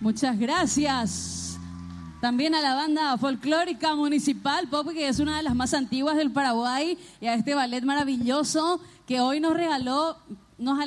Muchas gracias. También a la banda folclórica municipal Pop, que es una de las más antiguas del Paraguay, y a este ballet maravilloso que hoy nos regaló, nos